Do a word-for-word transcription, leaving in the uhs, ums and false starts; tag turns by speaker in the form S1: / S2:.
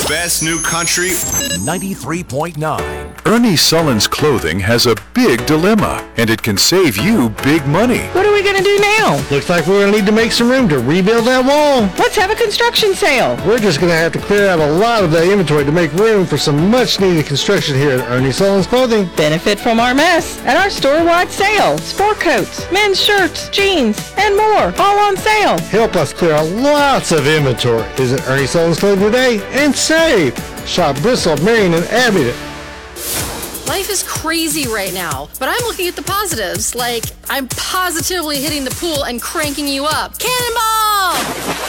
S1: best new country.
S2: ninety-three point nine.
S3: Ernie Sullins Clothing has a big dilemma, and it can save you big money.
S4: What are we going to do now?
S5: Looks like we're going to need to make some room to rebuild that wall.
S4: Let's have a construction sale.
S5: We're just going to have to clear out a lot of that inventory to make room for some much-needed construction here at Ernie Sullins Clothing.
S4: Benefit from our mess at our store-wide sale. Sport coats, men's shirts, jeans, and more, all on sale.
S5: Help us clear out lots of inventory. Visit Ernie Sullins Clothing today and save. Shop Bristol, Marion, and Abingdon.
S6: Life is crazy right now, but I'm looking at the positives, like I'm positively hitting the pool and cranking you up. Cannonball!